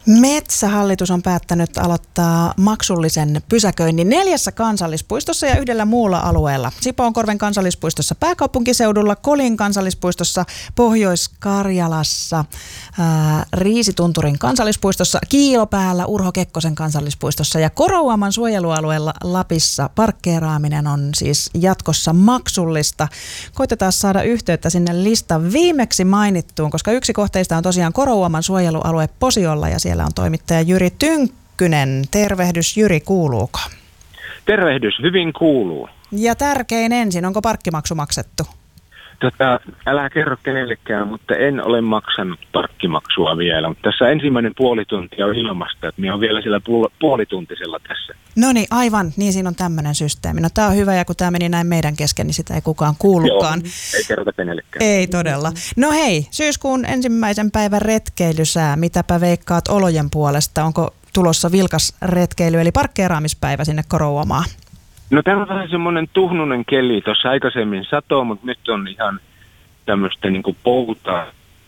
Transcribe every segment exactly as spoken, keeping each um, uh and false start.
Metsähallitus on päättänyt aloittaa maksullisen pysäköinnin neljässä kansallispuistossa ja yhdellä muulla alueella. Sipoonkorven kansallispuistossa pääkaupunkiseudulla, Kolin kansallispuistossa, Pohjois-Karjalassa, ää, Riisitunturin kansallispuistossa, Kiilopäällä, Urho Kekkosen kansallispuistossa ja Korouaman suojelualueella Lapissa. Parkkeeraaminen on siis jatkossa maksullista. Koitetaan saada yhteyttä sinne listan viimeksi mainittuun, koska yksi kohteista on tosiaan Korouaman suojelualue Posiolla ja siellä on toimittaja Jyri Tynkkynen. Tervehdys Jyri, kuuluuko? Tervehdys, hyvin kuuluu. Ja tärkein ensin, onko parkkimaksu maksettu? Tota, älä kerro kenellekään, mutta en ole maksanut parkkimaksua vielä. Mutta tässä ensimmäinen puoli tuntia on ilmasta, että minä olen vielä sillä puol- puolituntisella tässä. No niin, aivan, niin siinä on tämmöinen systeemi. No tämä on hyvä, ja kun tämä meni näin meidän kesken, niin sitä ei kukaan kuullutkaan. Joo, ei kerrota kenellekään. Ei todella. No hei, syyskuun ensimmäisen päivän retkeilysää. Mitäpä veikkaat olojen puolesta? Onko tulossa vilkas retkeily, eli parkkeeraamispäivä sinne Korouamaan? No täällä on vähän semmoinen tuhnunen keli. Tuossa aikaisemmin satoo, mutta nyt on ihan tämmöistä niin kuin poutaa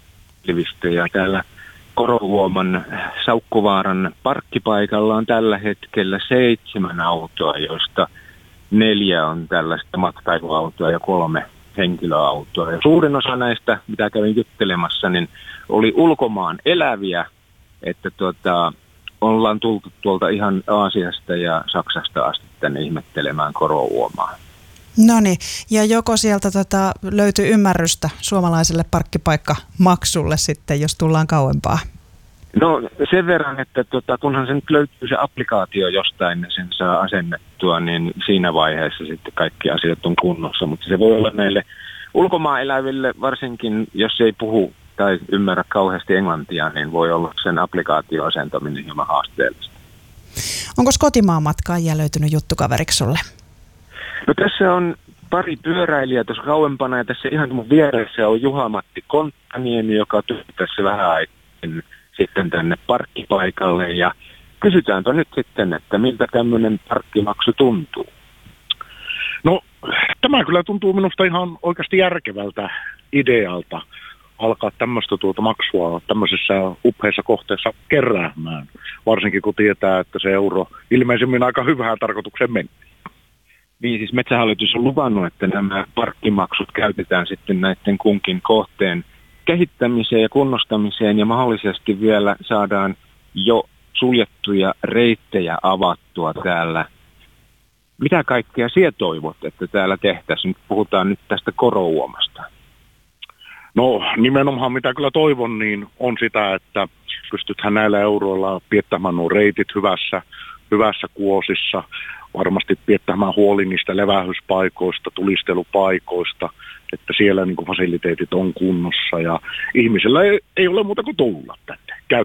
ja täällä Korouaman Saukkuvaaran parkkipaikalla on tällä hetkellä seitsemän autoa, joista neljä on tällaista matkailuautoa ja kolme henkilöautoa. Ja suurin osa näistä, mitä kävin juttelemassa, niin oli ulkomaan eläviä, että tuota, ollaan tultu tuolta ihan Aasiasta ja Saksasta asti tänne ihmettelemään Korouamaa. No niin, ja joko sieltä tota löytyy ymmärrystä suomalaiselle parkkipaikkamaksulle sitten, jos tullaan kauempaa? No sen verran, että tota, kunhan se nyt löytyy se applikaatio jostain, sen saa asennettua, niin siinä vaiheessa sitten kaikki asiat on kunnossa. Mutta se voi olla näille ulkomaan eläville, varsinkin jos ei puhu tai ymmärrä kauheasti englantia, niin voi olla sen applikaatio-asentaminen hieman haasteellista. Onko kotimaan matkaajia löytynyt juttukaveriksi sulle? No tässä on pari pyöräilijää tuossa kauempana ja tässä ihan mun vieressä on Juha-Matti Konttaniemi, joka tuli tässä vähän aikaa sitten tänne parkkipaikalle ja kysytäänpä nyt sitten, että miltä tämmöinen parkkimaksu tuntuu? No tämä kyllä tuntuu minusta ihan oikeasti järkevältä idealta alkaa tämmöistä tuota maksua tämmöisessä upeissa kohteessa keräämään, varsinkin kun tietää, että se euro ilmeisemmin aika hyvään tarkoitukseen meni. Niin, siis Metsähallitus on luvannut, että nämä parkkimaksut käytetään sitten näiden kunkin kohteen kehittämiseen ja kunnostamiseen ja mahdollisesti vielä saadaan jo suljettuja reittejä avattua täällä. Mitä kaikkea sinä toivot, että täällä tehtäisiin? Nyt puhutaan nyt tästä Korouamasta. No nimenomaan mitä kyllä toivon, niin on sitä, että pystytään näillä euroilla piettämään nuo reitit hyvässä, hyvässä kuosissa, varmasti piettämään huoli niistä levähyspaikoista, tulistelupaikoista, että siellä niin kuin fasiliteetit on kunnossa ja ihmisellä ei, ei ole muuta kuin tulla tänne, käyttää